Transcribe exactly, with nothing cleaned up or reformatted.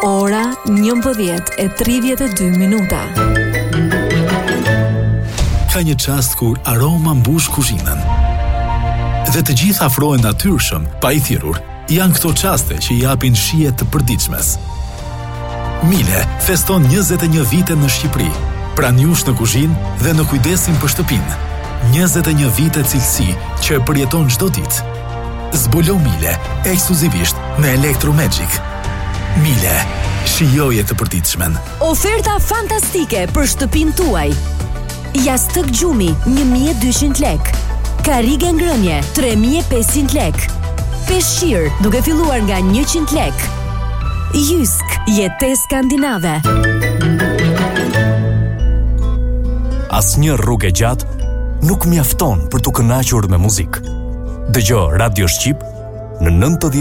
Ora njëmbëdhjetë e tridhjetë e dy minuta. Ka një çast kur aroma mbush kuzhinën. Dhe të gjithë afrohen natyrshëm, pa i thirrur. Janë këto çaste që japin shije të përditshmes. Mile feston njëzet e një vite në Shqipëri, pranë jush në kuzhinë dhe në kujdesin për shtëpinë. njëzet e një vite cilësi që e përjeton çdo ditë. Zbulo Mile ekskluzivisht në Electromagic. Mile, shijoje të përditshmen. Oferta fantastike për shtëpinë tuaj. Jastëk gjumi një mijë e dyqind lekë. Karrige ngrënie tre mijë e pesëqind lekë. Peshqir duke filluar nga njëqind lekë. Jysk, jetë skandinave. Asnjë rrugë gjatë nuk mjafton për të kënaqur me muzikë. Dëgjo Radio Shqip në nëntëdhjetë